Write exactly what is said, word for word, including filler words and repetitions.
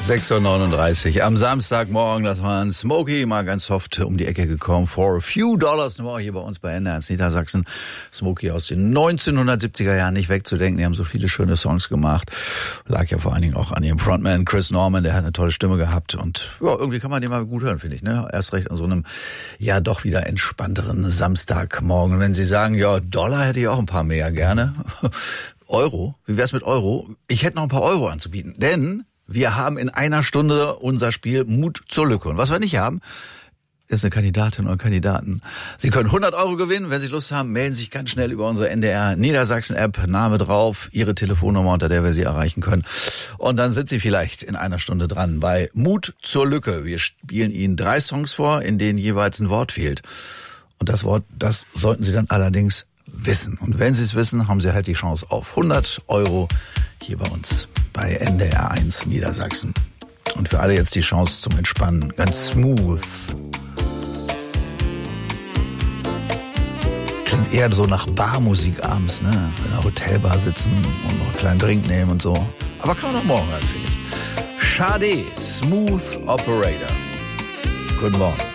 sechs Uhr neununddreißig am Samstagmorgen, das war ein Smokey, mal ganz soft um die Ecke gekommen. For a few dollars nur hier bei uns bei N D R eins Niedersachsen. Smokey aus den neunzehnhundertsiebziger Jahren nicht wegzudenken. Die haben so viele schöne Songs gemacht. Lag ja vor allen Dingen auch an ihrem Frontman Chris Norman, der hat eine tolle Stimme gehabt. Und ja, irgendwie kann man den mal gut hören, finde ich. Ne? Erst recht an so einem ja doch wieder entspannteren Samstagmorgen. Wenn Sie sagen, ja, Dollar hätte ich auch ein paar mehr gerne. Euro? Wie wär's mit Euro? Ich hätte noch ein paar Euro anzubieten, denn wir haben in einer Stunde unser Spiel Mut zur Lücke. Und was wir nicht haben, ist eine Kandidatin oder Kandidaten. Sie können hundert Euro gewinnen. Wenn Sie Lust haben, melden Sie sich ganz schnell über unsere N D R Niedersachsen-App. Name drauf, Ihre Telefonnummer, unter der wir Sie erreichen können. Und dann sind Sie vielleicht in einer Stunde dran bei Mut zur Lücke. Wir spielen Ihnen drei Songs vor, in denen jeweils ein Wort fehlt. Und das Wort, das sollten Sie dann allerdings wissen. Und wenn Sie es wissen, haben Sie halt die Chance auf hundert Euro hier bei uns bei N D R eins Niedersachsen. Und für alle jetzt die Chance zum Entspannen. Ganz smooth. Klingt eher so nach Barmusik abends, ne? In einer Hotelbar sitzen und noch einen kleinen Drink nehmen und so. Aber kann man auch morgen hören, finde ich. Sade, Smooth Operator. Guten Morgen.